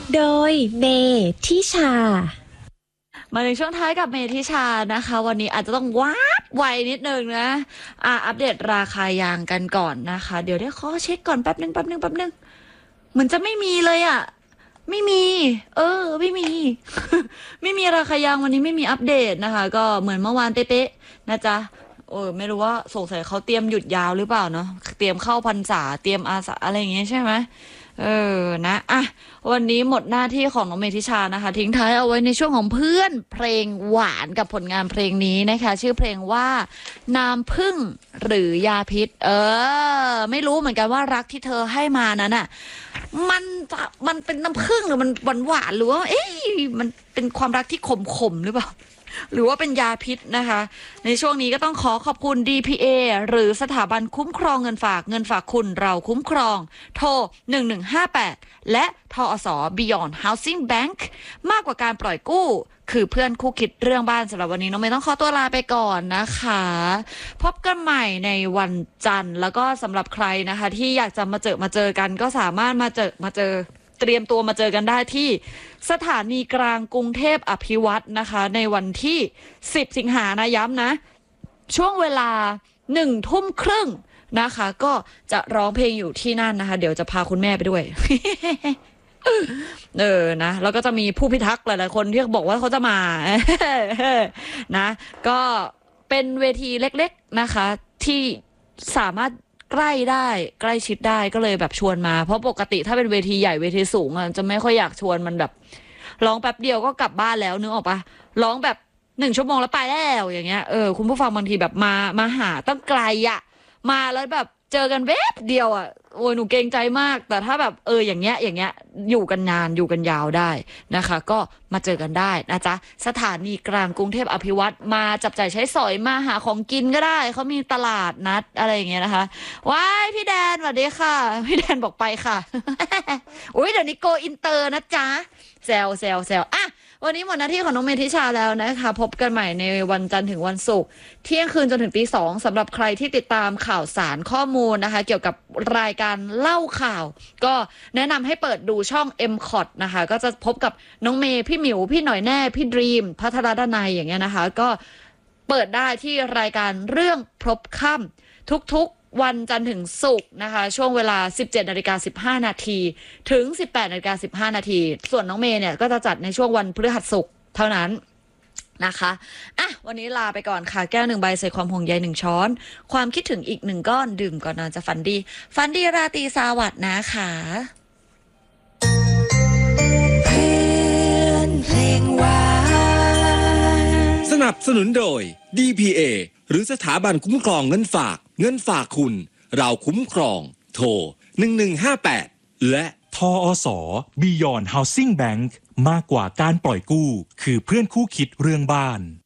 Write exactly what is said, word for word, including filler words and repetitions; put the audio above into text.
โดยเมทิชามาถึงช่วงท้ายกับเมทิชานะคะวันนี้อาจจะต้องว้าบไวนิดนึงนะอ่ะอัปเดตราคายางกันก่อนนะคะเดี๋ยวได้ขอเช็คก่อนแป๊บนึงแป๊บนึงแป๊บนึงเหมือนจะไม่มีเลยอ่ะไม่มีเออไม่มี ไม่มีราคายางวันนี้ไม่มีอัปเดตนะคะก็เหมือนเมื่อวานเป๊ะๆนะจ๊ะโอ้ไม่รู้ว่าสงสัยเขาเตรียมหยุดยาวหรือเปล่าเนาะเตรียมเข้าพรรษาเตรียมอาสาอะไรอย่างเงี้ยใช่ไหมเออนะอ่ะวันนี้หมดหน้าที่ของน้องเมธิชานะคะทิ้งท้ายเอาไว้ในช่วงของเพื่อนเพลงหวานกับผลงานเพลงนี้นะคะชื่อเพลงว่าน้ำผึ้งหรือยาพิษเออไม่รู้เหมือนกันว่ารักที่เธอให้มานั้นอ่ะมันมันเป็นน้ำผึ้งหรือมันหวานหวานหรือว่าเอ๊ะมันเป็นความรักที่ขมขมหรือเปล่าหรือว่าเป็นยาพิษนะคะในช่วงนี้ก็ต้องขอขอบคุณ ดี พี เอ หรือสถาบันคุ้มครองเงินฝากเงินฝากคุณเราคุ้มครองโทรหนึ่งหนึ่งห้าแปดและทอส Beyond Housing Bank มากกว่าการปล่อยกู้คือเพื่อนคู่คิดเรื่องบ้านสำหรับวันนี้น้องเมย์ต้องขอตัวลาไปก่อนนะคะพบกันใหม่ในวันจันทร์แล้วก็สำหรับใครนะคะที่อยากจะมาเจอมาเจอกันก็สามารถมาเจอมาเจอเตรียมตัวมาเจอกันได้ที่สถานีกลางกรุงเทพอภิวัตรนะคะในวันที่สิบสิงหานะย้ำนะช่วงเวลาหนึ่งทุ่มครึ่งนะคะก็จะร้องเพลงอยู่ที่นั่นนะคะเดี๋ยวจะพาคุณแม่ไปด้วย เออนะแล้วก็จะมีผู้พิทักษ์หลายๆคนที่บอกว่าเขาจะมา นะก็เป็นเวทีเล็กๆนะคะที่สามารถใกล้ได้ใกล้ชิดได้ก็เลยแบบชวนมาเพราะปกติถ้าเป็นเวทีใหญ่เวทีสูงอ่ะจะไม่ค่อยอยากชวนมันแบบร้องแป๊บเดียวก็กลับบ้านแล้วนึกออกปะร้องแบบหนึ่งชั่วโมงแล้วไปแล้วอย่างเงี้ยเออคุณผู้ฟังบางทีแบบมามาหาตั้งไกลอ่ะมาแล้วแบบเจอกันแวบเดียวอ่ะโอ้ยหนูเกรงใจมากแต่ถ้าแบบเอออย่างเงี้ยอย่างเงี้ยอยู่กันนานอยู่กันยาวได้นะคะก็มาเจอกันได้นะจ๊ะสถานีกลางกรุงเทพอภิวัตรมาจับจ่ายใช้สอยมาหาของกินก็ได้เขามีตลาดนัดอะไรอย่างเงี้ยนะคะว้ายพี่แดนสวัสดีค่ะพี่แดนบอกไปค่ะ อุ้ยเดี๋ยวนี้โกอินเตอร์นะจ๊ะแซวแซวแซวอ่ะวันนี้หมดหน้าที่ของน้องเมธิชาแล้วนะคะพบกันใหม่ในวันจันทร์ถึงวันศุกร์เที่ยงคืนจนถึงตีสองสำหรับใครที่ติดตามข่าวสารข้อมูลนะคะเกี่ยวกับรายการเล่าข่าวก็แนะนำให้เปิดดูช่อง เอ็ม คอ ที นะคะก็จะพบกับน้องเมย์พี่หมิวพี่หน่อยแน่พี่ดรีมพัทรดนัยอย่างเงี้ยนะคะก็เปิดได้ที่รายการเรื่องพบค่ำทุกๆวันจันทร์ถึงศุกร์นะคะช่วงเวลา สิบเจ็ดนาฬิกาสิบห้านาทีถึง สิบแปดนาฬิกาสิบห้านาทีส่วนน้องเมย์เนี่ยก็จะจัดในช่วงวันพฤหัสศุกร์เท่านั้นนะคะอ่ะวันนี้ลาไปก่อนค่ะแก้วหนึ่งใบใส่ความห่วงใยหนึ่งช้อนความคิดถึงอีกหนึ่งก้อนดื่มก่อนนอนจะฝันดีฝันดีราตรีสวัสดิ์นะคะเพื่อนเพลงหวานสนับสนุนโดย ดี พี เอ หรือสถาบันคุ้มครองเงินฝากเงินฝากคุณเราคุ้มครองโทรหนึ่งหนึ่งห้าแปดและทอส Beyond Housing Bank มากกว่าการปล่อยกู้คือเพื่อนคู่คิดเรื่องบ้าน